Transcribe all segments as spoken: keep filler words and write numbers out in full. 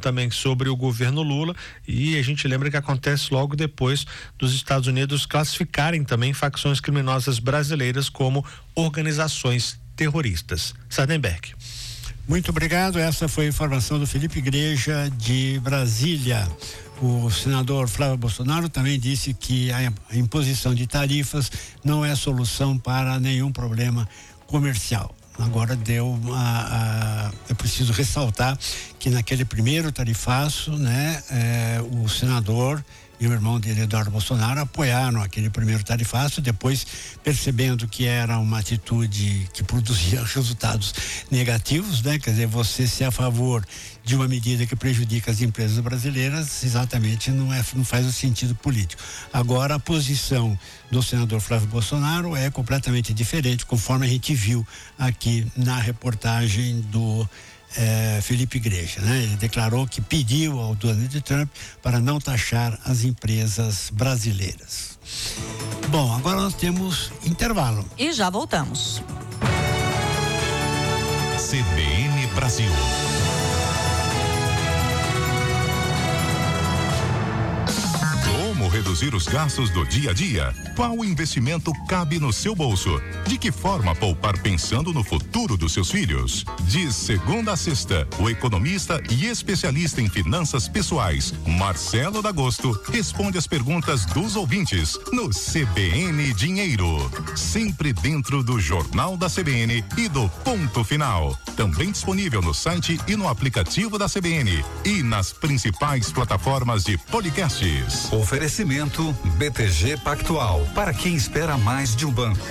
também sobre o governo Lula, e a gente lembra que acontece logo depois dos Estados Unidos classificarem também facções criminosas brasileiras como organizações terroristas. Sardenberg. Muito obrigado, essa foi a informação do Felipe Igreja de Brasília. O senador Flávio Bolsonaro também disse que a imposição de tarifas não é solução para nenhum problema comercial. Agora deu a, a, é preciso ressaltar que naquele primeiro tarifaço, né, é, o senador e o irmão dele, Eduardo Bolsonaro, apoiaram aquele primeiro tarifaço, depois percebendo que era uma atitude que produzia resultados negativos, né? Quer dizer, você ser a favor de uma medida que prejudica as empresas brasileiras, exatamente não, é, não faz o sentido político. Agora, a posição do senador Flávio Bolsonaro é completamente diferente, conforme a gente viu aqui na reportagem do É, Felipe Igreja, né? Ele declarou que pediu ao Donald Trump para não taxar as empresas brasileiras. Bom, agora nós temos intervalo. E já voltamos. C B N Brasil. Como reduzir os gastos do dia a dia? Qual investimento cabe no seu bolso? De que forma poupar pensando no futuro dos seus filhos? De segunda a sexta, o economista e especialista em finanças pessoais, Marcelo D'Agosto, responde as perguntas dos ouvintes no C B N Dinheiro. Sempre dentro do Jornal da C B N e do Ponto Final. Também disponível no site e no aplicativo da C B N e nas principais plataformas de podcasts. Oferecimento B T G Pactual, para quem espera mais de um banco.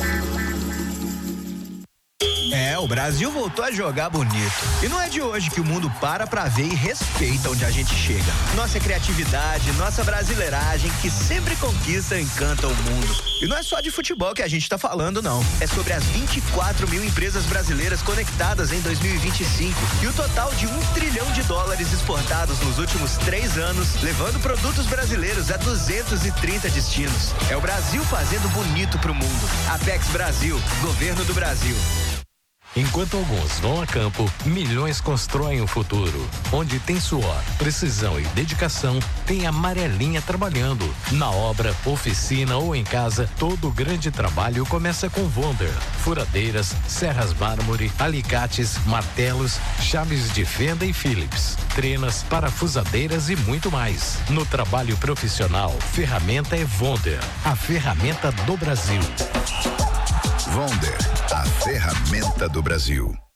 É, o Brasil voltou a jogar bonito. E não é de hoje que o mundo para pra ver e respeita onde a gente chega. Nossa criatividade, nossa brasileiragem, que sempre conquista e encanta o mundo. E não é só de futebol que a gente tá falando, não. É sobre as vinte e quatro mil empresas brasileiras conectadas em dois mil e vinte e cinco e o total de um trilhão de dólares exportados nos últimos três anos, levando produtos brasileiros a duzentos e trinta destinos. É o Brasil fazendo bonito pro mundo. Apex Brasil, Governo do Brasil. Enquanto alguns vão a campo, milhões constroem o futuro. Onde tem suor, precisão e dedicação, tem a Amarelinha trabalhando. Na obra, oficina ou em casa, todo grande trabalho começa com Wonder. Furadeiras, serras mármore, alicates, martelos, chaves de fenda e Phillips, trenas, parafusadeiras e muito mais. No trabalho profissional, ferramenta é Wonder, a ferramenta do Brasil. Wonder, a ferramenta do Brasil.